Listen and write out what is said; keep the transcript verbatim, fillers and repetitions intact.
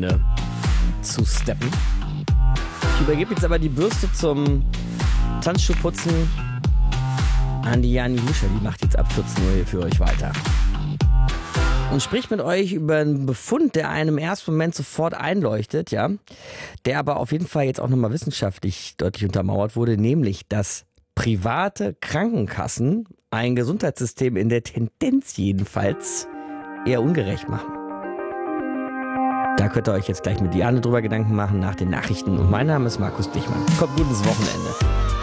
Wochenende zu steppen. Ich übergebe jetzt aber die Bürste zum Tanzschuhputzen an die Jani Mischer. Die macht jetzt ab vierzehn Uhr hier für euch weiter. Und spricht mit euch über einen Befund, der einem im ersten Moment sofort einleuchtet, ja, der aber auf jeden Fall jetzt auch nochmal wissenschaftlich deutlich untermauert wurde, nämlich, dass private Krankenkassen ein Gesundheitssystem in der Tendenz jedenfalls eher ungerecht machen. Da könnt ihr euch jetzt gleich mit Diane drüber Gedanken machen nach den Nachrichten. Und mein Name ist Markus Dichmann. Kommt gut ins Wochenende.